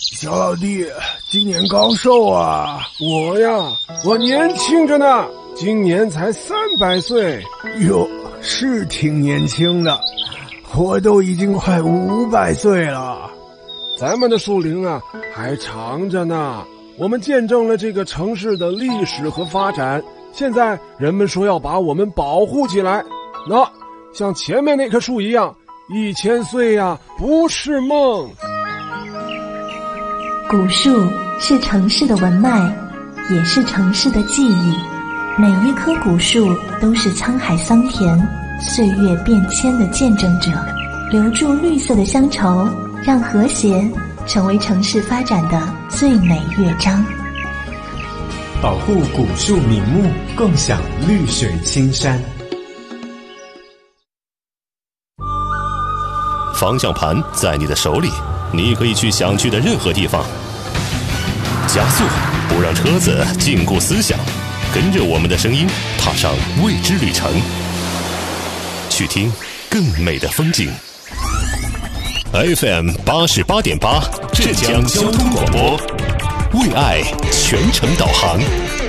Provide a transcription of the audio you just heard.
小老弟，今年高寿啊？我年轻着呢，今年才300岁。哟，是挺年轻的，我都已经快500岁了。咱们的树龄啊，还长着呢。我们见证了这个城市的历史和发展，现在人们说要把我们保护起来。那像前面那棵树一样，1000岁呀，不是梦。 古树是城市的文脉，也是城市的记忆。每一棵古树都是沧海桑田、岁月变迁的见证者，留住绿色的乡愁，让和谐成为城市发展的最美乐章。 保护古树名木，共享绿水青山。 方向盘在你的手里，你可以去想去的任何地方。加速，不让车子禁锢思想，跟着我们的声音，踏上未知旅程，去听更美的风景。FM 88.8，浙江交通广播，为爱全程导航。